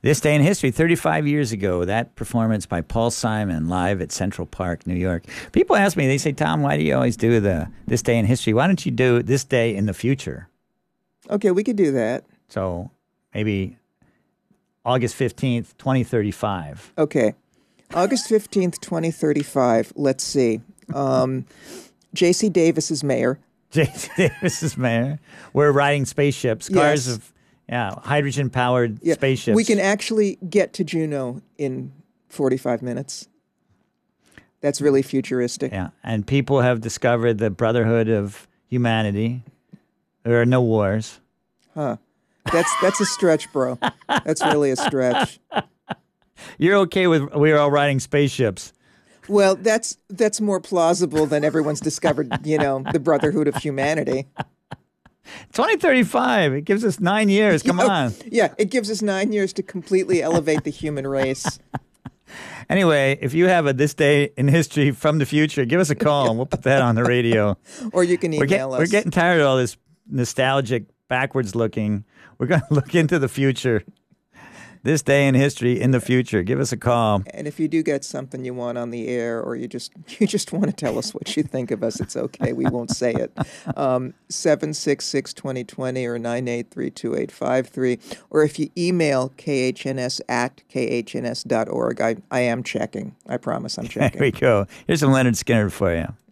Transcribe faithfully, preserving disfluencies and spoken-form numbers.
This Day in History, thirty-five years ago, that performance by Paul Simon live at Central Park, New York. People ask me, they say, Tom, why do you always do the This Day in History? Why don't you do This Day in the Future? Okay, we could do that. So maybe August fifteenth, twenty thirty-five. Okay. August fifteenth, twenty thirty-five. Let's see. Um, J C Davis is mayor. J C Davis is mayor. We're riding spaceships, cars Yes. of, yeah, hydrogen-powered Yeah. spaceships. We can actually get to Juneau in forty-five minutes. That's really futuristic. Yeah, and people have discovered the brotherhood of humanity. There are no wars. Huh. That's that's a stretch, bro. That's really a stretch. You're okay with we're all riding spaceships. Well, that's that's more plausible than everyone's discovered, you know, the brotherhood of humanity. twenty thirty-five. It gives us nine years. Come You know, on. Yeah, it gives us nine years to completely elevate the human race. Anyway, if you have a This Day in History from the future, give us a call and we'll put that on the radio. Or you can email We're, get, us. we're getting tired of all this nostalgic, backwards looking. We're going to look into the future. This Day in History in the future. Give us a call. And if you do get something you want on the air, or you just you just want to tell us what you think of us, it's okay. We won't say it. Um, seven six six, twenty twenty or nine eight three, two eight five three. Or if you email K H N S at K H N S dot org. I, I am checking. I promise I'm checking. There we go. Here's some Leonard Skinner for you.